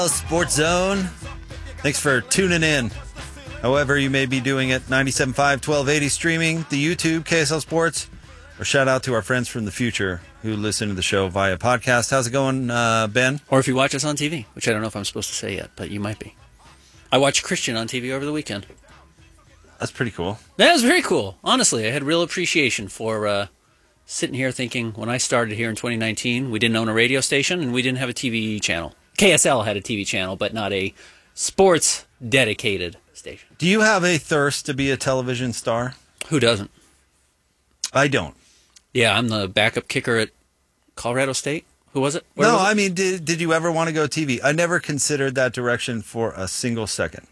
Sports Zone. Thanks for tuning in. However you may be doing it, 97.5, 1280 streaming, the YouTube, KSL Sports, or shout out to our friends from the future who listen to the show via podcast. How's it going, Ben? Or if you watch us on TV, which I don't know if I'm supposed to say yet, but you might be. I watched Christian on TV over the weekend. That's pretty cool. That was very cool. Honestly, I had real appreciation for sitting here thinking when I started here in 2019, we didn't own a radio station and we didn't have a TV channel. KSL had a TV channel, but not a sports-dedicated station. Do you have a thirst to be a television star? Who doesn't? I don't. Yeah, I'm the backup kicker at Colorado State. Who was it? I mean, did you ever want to go TV? I never considered that direction for a single second.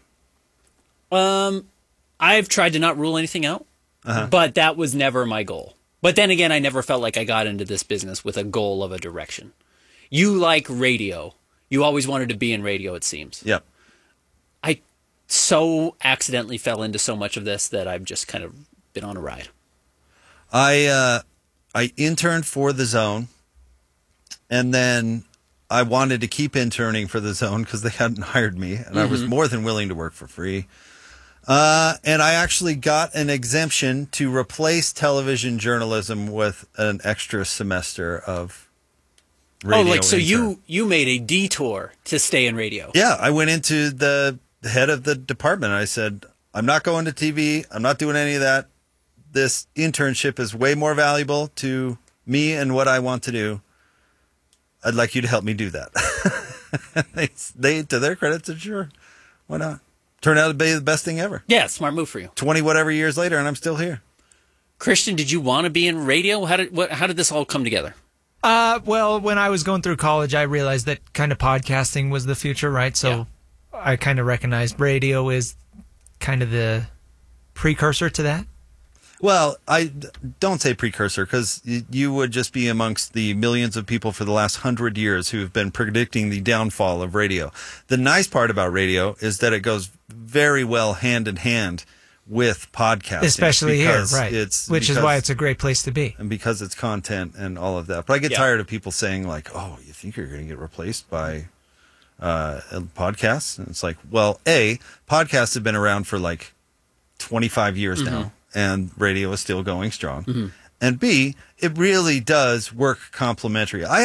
I've tried to not rule anything out, but that was never my goal. But then again, I never felt like I got into this business with a goal of a direction. You like radio. You always wanted to be in radio, it seems. Yep. I so accidentally fell into so much of this that I've just kind of been on a ride. I interned for the Zone, and then I wanted to keep interning for the Zone because they hadn't hired me, and I was more than willing to work for free. And I actually got an exemption to replace television journalism with an extra semester of radio. So you made a detour to stay in radio. Yeah, I went into the head of the department. I said, I'm not going to TV. I'm not doing any of that. This internship is way more valuable to me and what I want to do. I'd like you to help me do that. they to their credit, said, sure, why not? Turned out to be the best thing ever. Yeah, smart move for you. 20 whatever years later, and I'm still here. Christian, did you want to be in radio? How did this all come together? Well, when I was going through college, I realized that kind of podcasting was the future, right? So I kind of recognized radio is kind of the precursor to that. Well, I don't say precursor because you would just be amongst the millions of people for the last 100 years who have been predicting the downfall of radio. The nice part about radio is that it goes very well hand in hand with podcasting. Especially here, right. Which is why it's a great place to be. And because it's content and all of that. But I get tired of people saying like, oh, you think you're going to get replaced by podcasts? And it's like, well, A, podcasts have been around for like 25 years now. And radio is still going strong. And B, it really does work complementary. I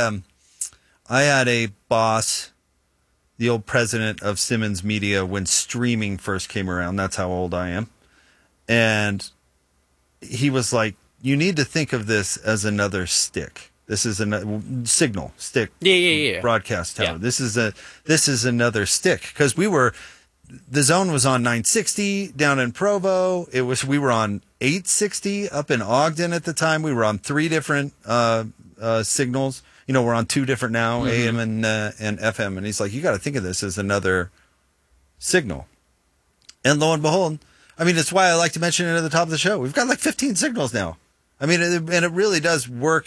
had a boss, the old president of Simmons Media, when streaming first came around. That's how old I am. And he was like, you need to think of this as another stick. This is a signal stick. Broadcast tower. Yeah. This is another stick because the Zone was on 960 down in Provo. We were on 860 up in Ogden at the time. We were on 3 different signals. You know, we're on 2 different now, AM and FM. And he's like, you got to think of this as another signal. And lo and behold, I mean, it's why I like to mention it at the top of the show. We've got like 15 signals now. I mean, and it really does work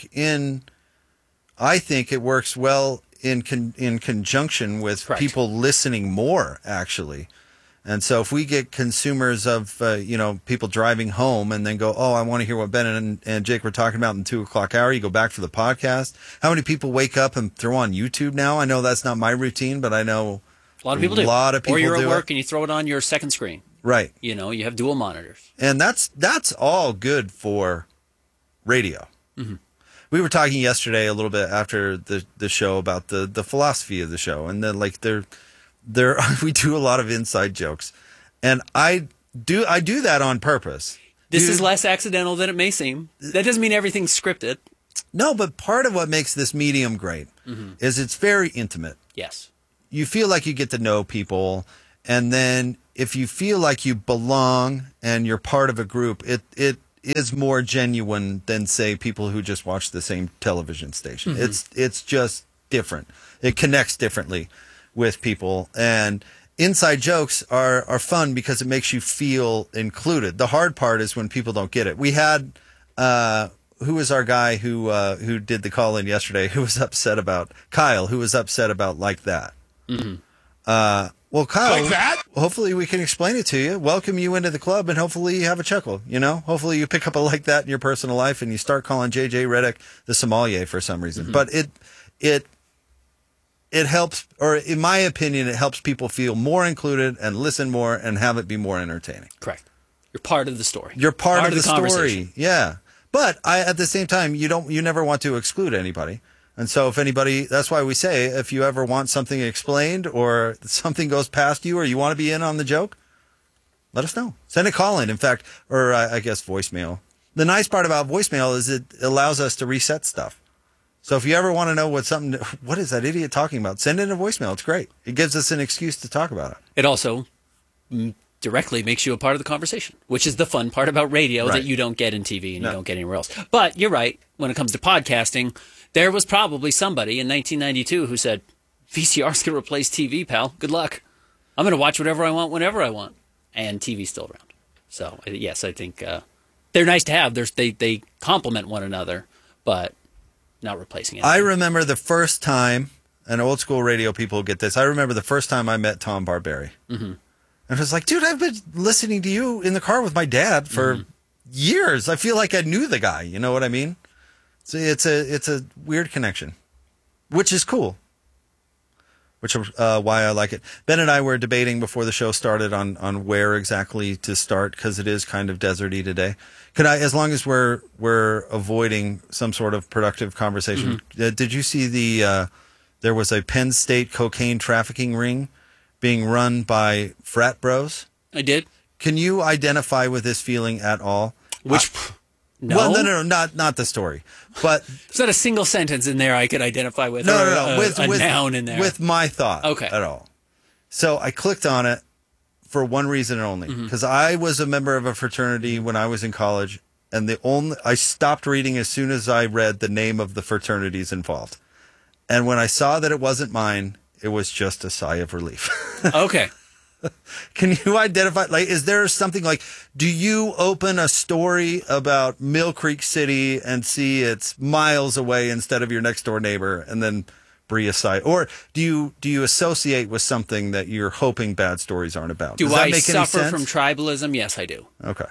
I think it works well in conjunction with people listening more, actually. And so if we get consumers of, people driving home and then go, oh, I want to hear what Ben and Jake were talking about in the 2 o'clock hour, you go back for the podcast. How many people wake up and throw on YouTube now? I know that's not my routine, but I know a lot of people do. Or you're at work and you throw it on your second screen. Right. You know, you have dual monitors. And that's all good for radio. We were talking yesterday a little bit after the show about the philosophy of the show, and then like we do a lot of inside jokes, and I do that on purpose. This is less accidental than it may seem. That doesn't mean everything's scripted. No, but part of what makes this medium great is it's very intimate. Yes, you feel like you get to know people, and then if you feel like you belong and you're part of a group, it is more genuine than, say, people who just watch the same television station. It's just different. It connects differently with people. And inside jokes are fun because it makes you feel included. The hard part is when people don't get it. We had who was our guy who did the call-in yesterday, who was upset about Kyle, who was upset about Like That. Well, Kyle, Like that? Hopefully we can explain it to you, welcome you into the club, and hopefully you have a chuckle, you know? Hopefully you pick up a Like That in your personal life and you start calling JJ Redick the sommelier for some reason. But it it helps, or in my opinion, it helps people feel more included and listen more and have it be more entertaining. Correct. You're part of the story. You're part of the story. conversation. Yeah. But at the same time, you never want to exclude anybody. And so if anybody, that's why we say, if you ever want something explained or something goes past you or you want to be in on the joke, let us know. Send a call in fact, or I guess voicemail. The nice part about voicemail is it allows us to reset stuff. So if you ever want to know what is that idiot talking about? Send in a voicemail. It's great. It gives us an excuse to talk about it. It also directly makes you a part of the conversation, which is the fun part about radio that you don't get in TV and you don't get anywhere else. But you're right. When it comes to podcasting, there was probably somebody in 1992 who said, VCR's going to replace TV, pal. Good luck. I'm going to watch whatever I want, whenever I want. And TV's still around. So, yes, I think they're nice to have. They complement one another, but not replacing it. I remember the first time, and old school radio people get this, I remember the first time I met Tom Barberi. Mm-hmm. And I was like, dude, I've been listening to you in the car with my dad for years. I feel like I knew the guy. You know what I mean? So it's a weird connection, which is cool. Which is why I like it. Ben and I were debating before the show started on where exactly to start because it is kind of deserty today. As long as we're avoiding some sort of productive conversation, did you see there was a Penn State cocaine trafficking ring being run by frat bros? I did. Can you identify with this feeling at all? No. Well, no, not the story. But there's not a single sentence in there I could identify with. No. With a noun in there. With my thought. Okay. At all. So I clicked on it for one reason only. Because I was a member of a fraternity when I was in college. And I stopped reading as soon as I read the name of the fraternities involved. And when I saw that it wasn't mine, it was just a sigh of relief. Okay. Can you identify, is there something do you open a story about Mill Creek City and see it's miles away instead of your next door neighbor and then breathe a sigh? Or do you associate with something that you're hoping bad stories aren't about? Does that make any sense? Suffer from tribalism? Yes, I do. Okay.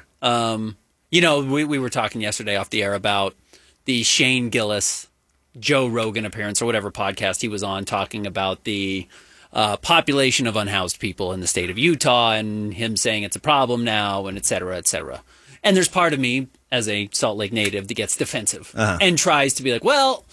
We were talking yesterday off the air about the Shane Gillis, Joe Rogan appearance or whatever podcast he was on talking about the population of unhoused people in the state of Utah and him saying it's a problem now and et cetera, et cetera. And there's part of me as a Salt Lake native that gets defensive and tries to be like,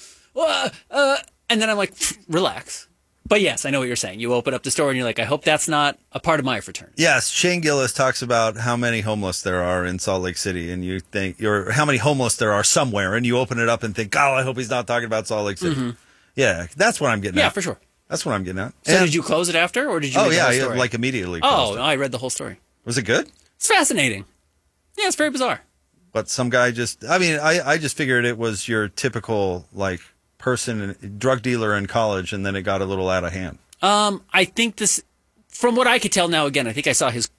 and then I'm like, relax. But yes, I know what you're saying. You open up the story and you're like, I hope that's not a part of my fraternity. Yes, Shane Gillis talks about how many homeless there are in Salt Lake City, and you think, how many homeless there are somewhere, and you open it up and think, oh, I hope he's not talking about Salt Lake City. Mm-hmm. Yeah, that's what I'm getting at. Yeah, for sure. That's what I'm getting at. So did you close it after, or did you read the whole story? Immediately closed it. I read the whole story. Was it good? It's fascinating. Yeah, it's very bizarre. But some guy I just figured it was your typical, person, drug dealer in college, and then it got a little out of hand. I think this, from what I could tell now, again, I think I saw his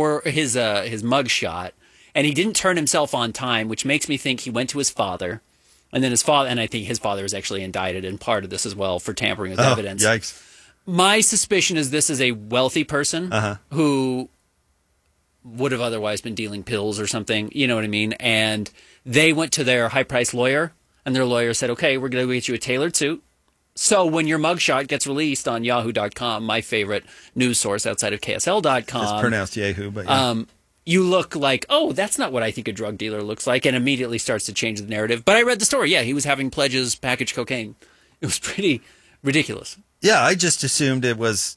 mug shot, and he didn't turn himself on time, which makes me think he went to his father, and then I think his father is actually indicted in part of this as well for tampering with evidence. Yikes. My suspicion is this is a wealthy person who would have otherwise been dealing pills or something, you know what I mean? And they went to their high-priced lawyer, and their lawyer said, okay, we're going to get you a tailored suit. So when your mugshot gets released on Yahoo.com, my favorite news source outside of KSL.com. It's pronounced Yahoo, but yeah. You look like, oh, that's not what I think a drug dealer looks like, and immediately starts to change the narrative. But I read the story. Yeah, he was having pledges, packaged cocaine. It was pretty ridiculous. Yeah, I just assumed it was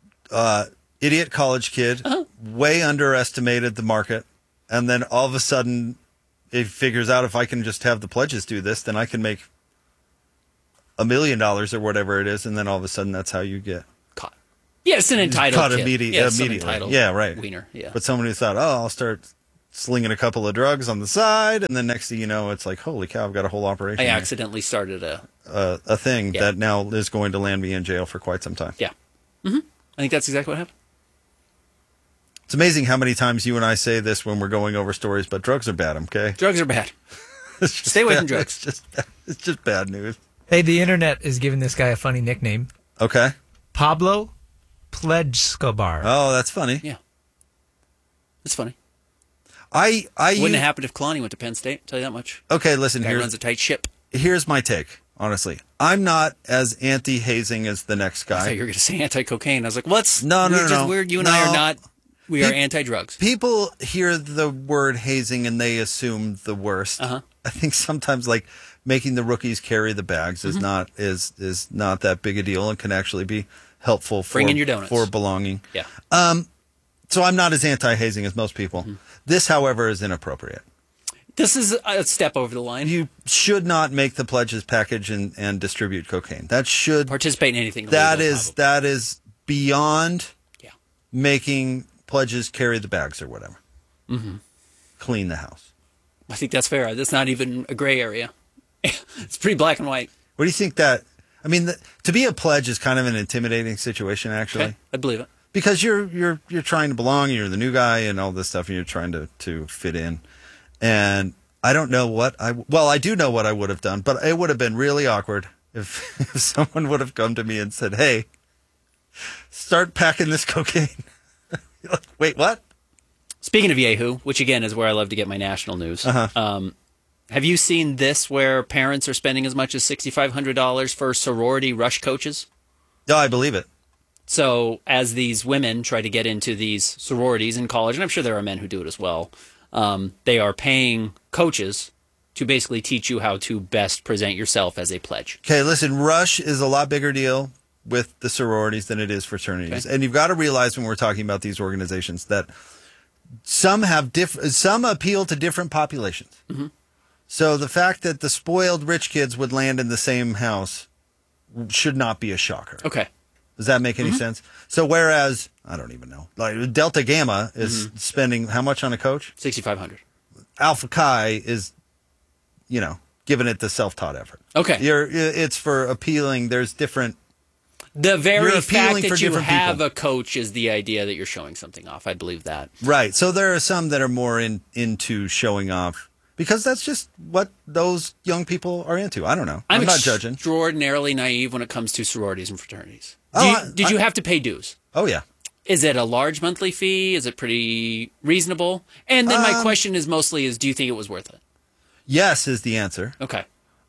idiot college kid, way underestimated the market, and then all of a sudden it figures out if I can just have the pledges do this, then I can make $1 million or whatever it is, and then all of a sudden that's how you get caught. Yeah, it's an entitled caught kid. immediately. Entitled yeah, right. Wiener. Yeah. But someone who thought, I'll start slinging a couple of drugs on the side, and then next thing you know, it's like, holy cow, I've got a whole operation. I accidentally started a thing that now is going to land me in jail for quite some time. Yeah. Mm-hmm. I think that's exactly what happened. It's amazing how many times you and I say this when we're going over stories, but drugs are bad, okay? Drugs are bad. Stay away from drugs. It's just bad news. Hey, the internet is giving this guy a funny nickname. Okay. Pablo Plejskobar. Oh, that's funny. Yeah. It's funny. Wouldn't have happened if Kalani went to Penn State, tell you that much. Okay, listen, Guy runs a tight ship. Here's my take honestly. I'm not as anti-hazing as the next I thought guy. you were going to say anti-cocaine. I was like, what's No. weird. You and I are not. We are anti-drugs. People hear the word hazing and they assume the worst. Uh-huh. I think sometimes like making the rookies carry the bags is not that big a deal and can actually be helpful for Bring in your donuts. for belonging. Yeah. So I'm not as anti-hazing as most people. This, however, is inappropriate. This is a step over the line. You should not make the pledges package and distribute cocaine. That should Participate in anything. that illegal, is probably. that is beyond Yeah. making pledges carry the bags or whatever. Clean the house. I think that's fair. That's not even a gray area. It's pretty black and white. What do you think that? I mean, to be a pledge is kind of an intimidating situation, actually, Okay, I believe it. because you're trying to belong. You're the new guy and all this stuff, and you're trying to fit in. And I don't know what I do know what I would have done, but it would have been really awkward if someone would have come to me and said, "Hey, start packing this cocaine." You're like, wait, what? Speaking of Yahoo, which again is where I love to get my national news, have you seen this where parents are spending as much as $6,500 for sorority rush coaches? No, I believe it. So as these women try to get into these sororities in college, and I'm sure there are men who do it as well, they are paying coaches to basically teach you how to best present yourself as a pledge. Okay, listen, Rush is a lot bigger deal with the sororities than it is fraternities. Okay. And you've got to realize when we're talking about these organizations that some have some appeal to different populations. So the fact that the spoiled rich kids would land in the same house should not be a shocker. Okay. Does that make any sense? So whereas, I don't even know, like Delta Gamma is spending how much on a coach? $6,500. Alpha Chi is, giving it the self-taught effort. Okay. It's for appealing. There's different. The very You're fact appealing for that you different have people. a coach is the idea that you're showing something off. I believe that. Right. So there are some that are more into showing off because that's just what those young people are into. I don't know. I'm not judging. Extraordinarily naive when it comes to sororities and fraternities. Oh, Did you have to pay dues? Oh, yeah. Is it a large monthly fee? Is it pretty reasonable? And then my question is mostly do you think it was worth it? Yes is the answer. Okay.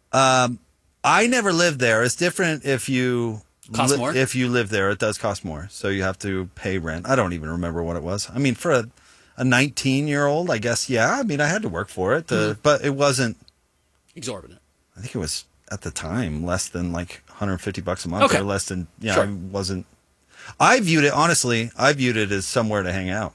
I never lived there. It's different if you Cost more? If you live there, it does cost more. So you have to pay rent. I don't even remember what it was. I mean, for a 19-year-old, I guess, yeah. I mean, I had to work for it, but it wasn't Exorbitant. I think it was at the time less than like $150 a month Okay. or less than. Yeah, Sure. I wasn't. I viewed it honestly. I viewed it as somewhere to hang out.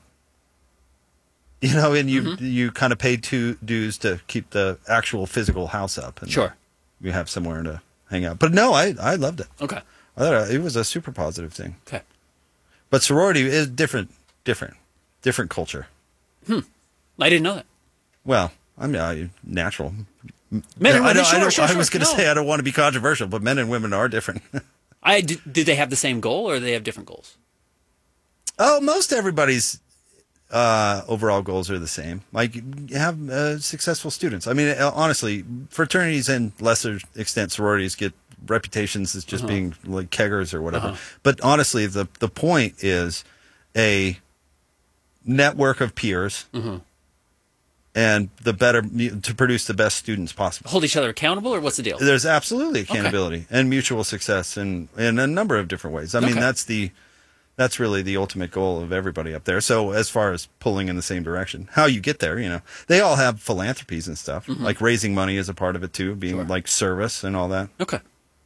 And you kind of paid dues to keep the actual physical house up. And Sure. you have somewhere to hang out. But no, I loved it. Okay. I thought it was a super positive thing. Okay. But sorority is different culture. I didn't know that. Well, I mean, natural. Men and women, sure. I was going to No. say I don't want to be controversial, but men and women are different. Did they have the same goal or do they have different goals? Oh, most everybody's overall goals are the same. Like, you have successful students. I mean, honestly, fraternities and lesser extent sororities get reputations as just being like keggers or whatever. But honestly, the point is a network of peers and the better to produce the best students possible. Hold each other accountable or what's the deal? There's absolutely accountability and mutual success in a number of different ways. I mean, that's really the ultimate goal of everybody up there. So as far as pulling in the same direction, how you get there, they all have philanthropies and stuff, like raising money is a part of it too, being like service and all that. Okay.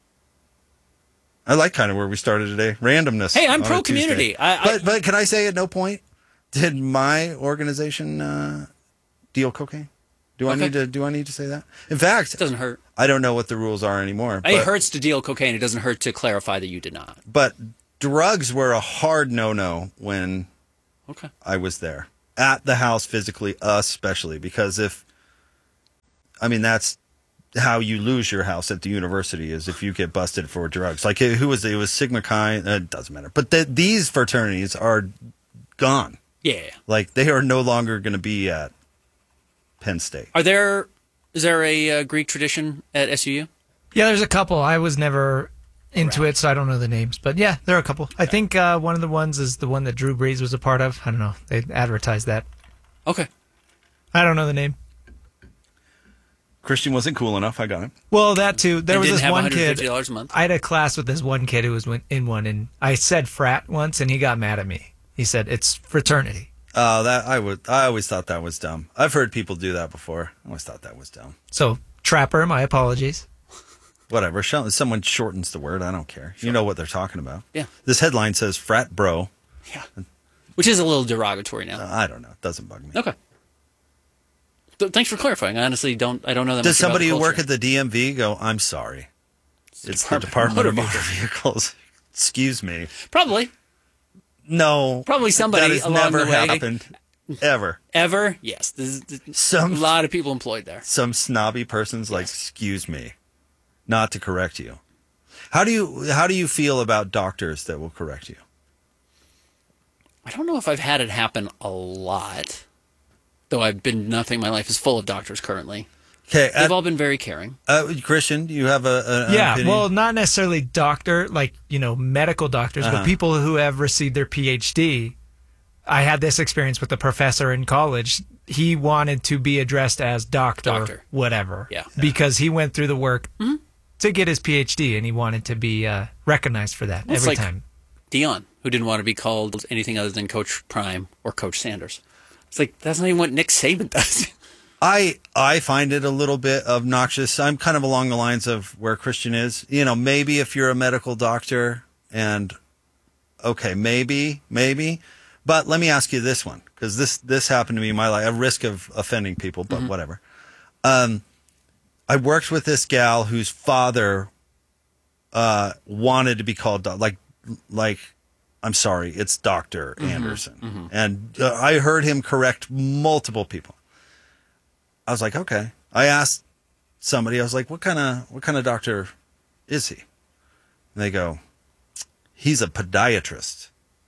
I like kind of where we started today. Randomness. Hey, I'm on a pro-community. Tuesday. But can I say at no point did my organization deal cocaine? Do I need to say that? In fact, It doesn't hurt. I don't know what the rules are anymore. It hurts to deal cocaine. It doesn't hurt to clarify that you did not. But drugs were a hard no-no when Okay. I was there at the house physically, especially because that's how you lose your house at the university is if you get busted for drugs. Like it was Sigma Chi. It doesn't matter. But these fraternities are gone. Yeah. Like they are no longer going to be at Penn State. Is there a Greek tradition at SUU? Yeah, there's a couple. I was never into it, so I don't know the names. But yeah, there are a couple. I think one of the ones is the one that Drew Brees was a part of. I don't know. They advertised that. Okay. I don't know the name. Christian wasn't cool enough. I got him. Well, that too. There And was didn't this have one kid. $150 a month. I had a class with this one kid who was in one, and I said frat once, and he got mad at me. He said it's fraternity. Oh, I always thought that was dumb. I've heard people do that before. I always thought that was dumb. So Trapper, my apologies. Whatever. Someone shortens the word. I don't care. Sure. You know what they're talking about. Yeah. This headline says frat bro. Yeah. Which is a little derogatory now. I don't know. It doesn't bug me. Okay. Thanks for clarifying. I honestly don't know that much Does somebody about who the work culture. at the DMV go, I'm sorry. It's the Department of Motor Vehicles. Excuse me. Probably. No. Probably somebody that has along never the way. happened. Ever. Ever? Yes. There's a lot of people employed there. Some snobby person's like, excuse me, not to correct you. How do you feel about doctors that will correct you? I don't know if I've had it happen a lot, though nothing in my life is full of doctors currently. Okay, They've all been very caring. Christian, you have an Yeah, opinion? well, not necessarily doctor, like, medical doctors, but people who have received their PhD. I had this experience with a professor in college. He wanted to be addressed as doctor. Whatever. Yeah. Because he went through the work to get his PhD, and he wanted to be recognized for that every time. Dion, who didn't want to be called anything other than Coach Prime or Coach Sanders. It's like, that's not even what Nick Saban does. I find it a little bit obnoxious. I'm kind of along the lines of where Christian is. Maybe if you're a medical doctor and, okay, maybe. But let me ask you this one, because this happened to me in my life. At risk of offending people, but whatever. I worked with this gal whose father wanted to be called like I'm sorry, it's Dr. Anderson. And I heard him correct multiple people. I was like, okay. I asked somebody, I was like, what kind of doctor is he? And they go, he's a podiatrist.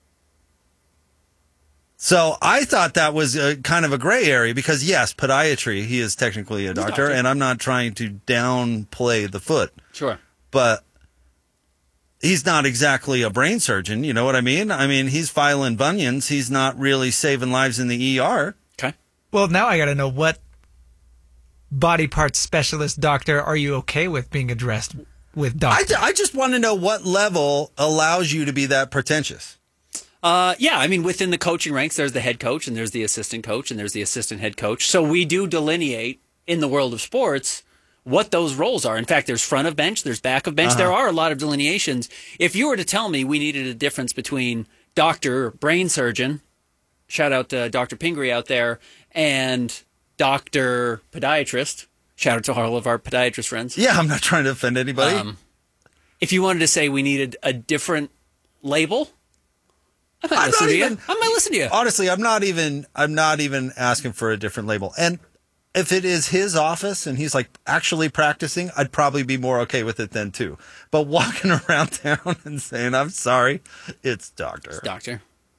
So I thought that was kind of a gray area because, yes, podiatry, he is technically a doctor, and I'm not trying to downplay the foot. Sure. But he's not exactly a brain surgeon, you know what I mean? I mean, he's filing bunions. He's not really saving lives in the ER. Okay. Well, now I got to know, what body parts specialist doctor are you okay with being addressed with doctor? I just want to know what level allows you to be that pretentious. Yeah, I mean, within the coaching ranks, there's the head coach and there's the assistant coach and there's the assistant head coach. So we do delineate in the world of sports what those roles are. In fact, there's front of bench, there's back of bench. There are a lot of delineations. If you were to tell me we needed a difference between doctor, brain surgeon, shout out to Dr. Pingree out there, and Dr. Podiatrist, shout out to all of our podiatrist friends. Yeah, I'm not trying to offend anybody. If you wanted to say we needed a different label, I might listen to you. Honestly, I'm not even asking for a different label. And if it is his office and he's like actually practicing, I'd probably be more okay with it then too. But walking around town and saying, I'm sorry, it's doctor. It's doctor.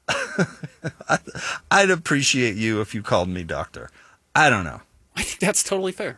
I'd appreciate you if you called me doctor. I don't know. I think that's totally fair.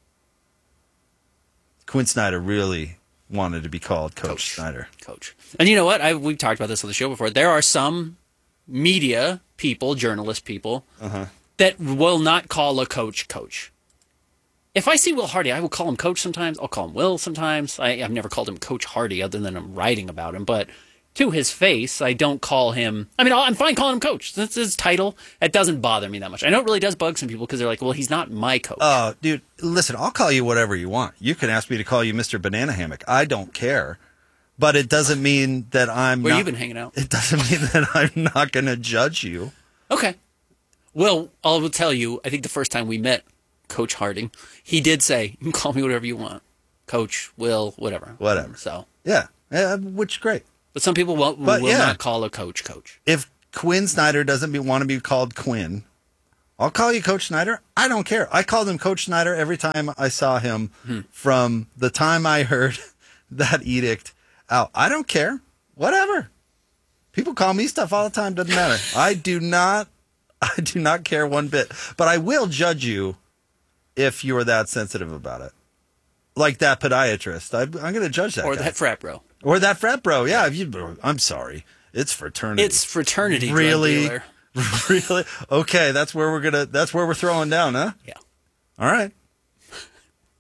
Quinn Snyder really wanted to be called Coach Snyder. Coach. And you know what? We've talked about this on the show before. There are some media people, journalist people, that will not call a coach. If I see Will Hardy, I will call him Coach sometimes. I'll call him Will sometimes. I've never called him Coach Hardy other than I'm writing about him. But to his face, I don't call him. I mean, I'm fine calling him Coach. That's his title. It doesn't bother me that much. I know it really does bug some people because they're like, well, he's not my coach. Oh, dude, listen, I'll call you whatever you want. You can ask me to call you Mr. Banana Hammock. I don't care. But it doesn't mean that Where you been hanging out? It doesn't mean that I'm not going to judge you. Okay. Well, I will tell you, I think the first time we met Coach Harding, he did say, you can call me whatever you want. Coach, Will, whatever. Whatever. So. Yeah, which is great. But some people will not call a coach. If Quinn Snyder doesn't want to be called Quinn, I'll call you Coach Snyder. I don't care. I called him Coach Snyder every time I saw him from the time I heard that edict out. I don't care. Whatever. People call me stuff all the time. Doesn't matter. I do not care one bit. But I will judge you if you're that sensitive about it. Like that podiatrist. I'm going to judge that Or guy. that frat bro. Or that frat bro. Yeah. I'm sorry. It's fraternity. It's fraternity. Really? Drug dealer. Really? Okay. That's where we're throwing down, huh? Yeah. All right.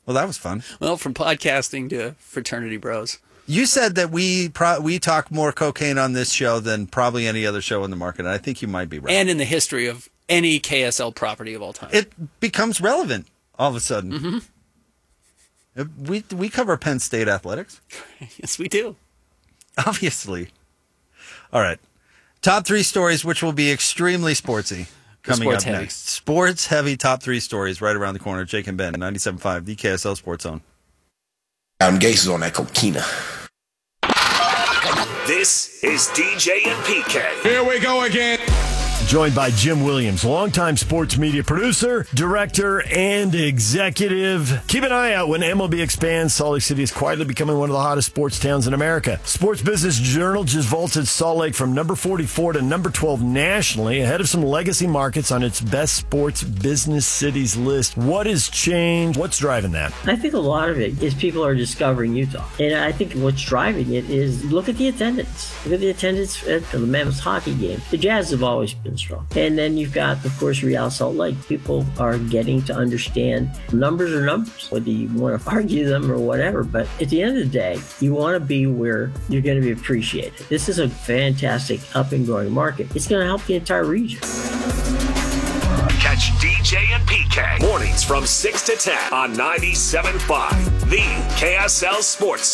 Well, that was fun. Well, from podcasting to fraternity bros. You said that we talk more cocaine on this show than probably any other show in the market. And I think you might be right. And in the history of any KSL property of all time. It becomes relevant all of a sudden. We cover Penn State athletics. Yes, we do. Obviously. All right. Top 3 stories, which will be extremely sportsy, coming up heavy. next. Sports heavy top 3 stories right around the corner. Jake and Ben, 97.5, the KSL Sports Zone. Adam Gase is on that coquina. This is DJ and PK. Here we go again. Joined by Jim Williams, longtime sports media producer, director, and executive. Keep an eye out when MLB expands. Salt Lake City is quietly becoming one of the hottest sports towns in America. Sports Business Journal just vaulted Salt Lake from number 44 to number 12 nationally, ahead of some legacy markets on its best sports business cities list. What has changed? What's driving that? I think a lot of it is people are discovering Utah. And I think what's driving it is look at the attendance. Look at the attendance at the Mammoth hockey game. The Jazz have always been strong. And then you've got, of course, Real Salt Lake. People are getting to understand numbers are numbers, whether you want to argue them or whatever. But at the end of the day, you want to be where you're going to be appreciated. This is a fantastic up and growing market. It's going to help the entire region. Catch DJ and PK mornings from 6 to 10 on 97.5, the KSL Sports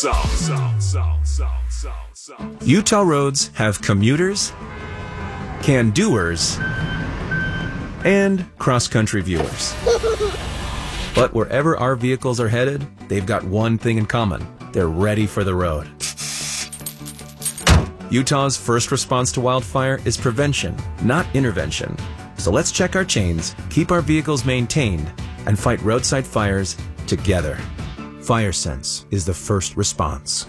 Zone. Utah roads have commuters, can-doers, and cross-country viewers. But wherever our vehicles are headed, they've got one thing in common. They're ready for the road. Utah's first response to wildfire is prevention, not intervention. So let's check our chains, keep our vehicles maintained, and fight roadside fires together. FireSense is the first response.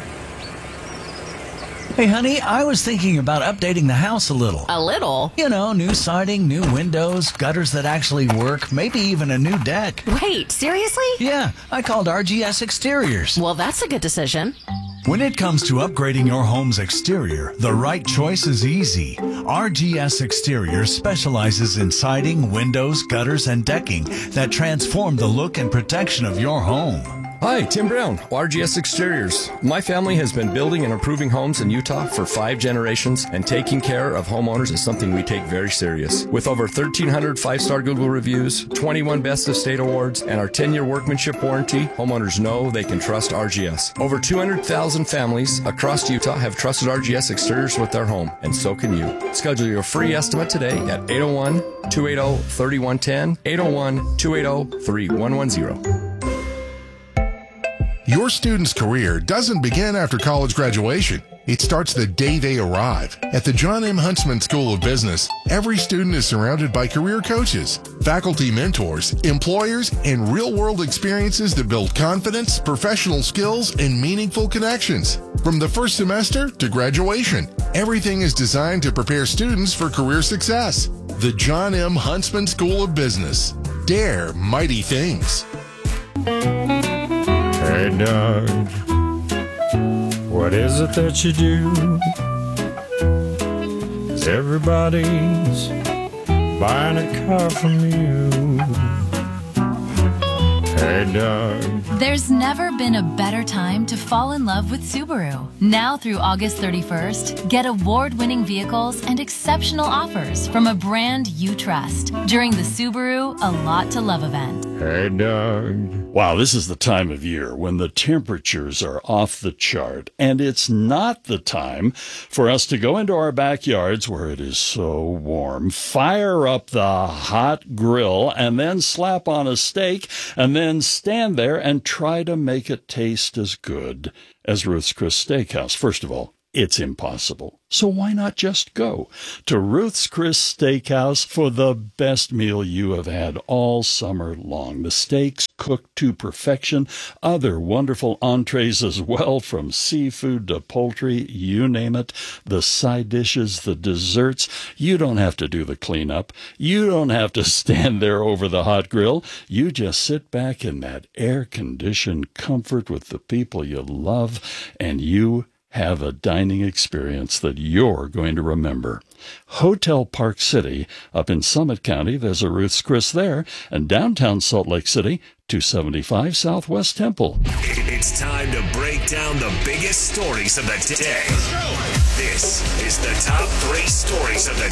Hey, honey, I was thinking about updating the house a little. A little? You know, new siding, new windows, gutters that actually work, maybe even a new deck. Wait, seriously? Yeah, I called RGS Exteriors. Well, that's a good decision. When it comes to upgrading your home's exterior, the right choice is easy. RGS Exteriors specializes in siding, windows, gutters, and decking that transform the look and protection of your home. Hi, Tim Brown, RGS Exteriors. My family has been building and improving homes in Utah for 5 generations, and taking care of homeowners is something we take very serious. With over 1,300 5-star Google reviews, 21 Best of State awards, and our 10-year workmanship warranty, homeowners know they can trust RGS. Over 200,000 families across Utah have trusted RGS Exteriors with their home, and so can you. Schedule your free estimate today at 801-280-3110, 801-280-3110. Your student's career doesn't begin after college graduation. It starts the day they arrive. At the John M. Huntsman School of Business, every student is surrounded by career coaches, faculty mentors, employers, and real-world experiences that build confidence, professional skills, and meaningful connections. From the first semester to graduation, everything is designed to prepare students for career success. The John M. Huntsman School of Business. Dare mighty things. Hey, Doug, what is it that you do? 'Cause everybody's buying a car from you. Hey, Doug. There's never been a better time to fall in love with Subaru. Now through August 31st, get award-winning vehicles and exceptional offers from a brand you trust during the Subaru A Lot to Love event. Hey, Doug. Wow, this is the time of year when the temperatures are off the chart, and it's not the time for us to go into our backyards where it is so warm, fire up the hot grill, and then slap on a steak, and then stand there and try to make it taste as good as Ruth's Chris Steakhouse. First of all, it's impossible. So why not just go to Ruth's Chris Steakhouse for the best meal you have had all summer long? The steaks cooked to perfection, other wonderful entrees as well, from seafood to poultry, you name it, the side dishes, the desserts. You don't have to do the cleanup. You don't have to stand there over the hot grill. You just sit back in that air-conditioned comfort with the people you love, and you have a dining experience that you're going to remember. Hotel Park City up in Summit County, there's a Ruth's Chris there, and downtown Salt Lake City, 275 Southwest Temple. It's time to break down the biggest stories of the day. This is the top 3 stories of the